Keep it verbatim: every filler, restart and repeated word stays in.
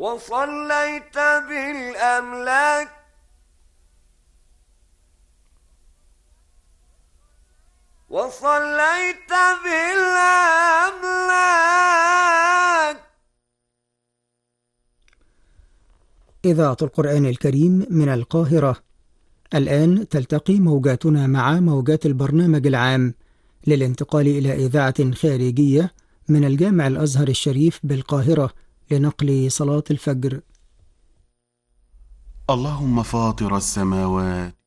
وصليت بالأملاك وصليت بالأملاك. إذاعة القرآن الكريم من القاهرة. الآن تلتقي موجاتنا مع موجات البرنامج العام للانتقال إلى إذاعة خارجية من الجامع الأزهر الشريف بالقاهرة لنقل صلاة الفجر. اللهم فاطر السماوات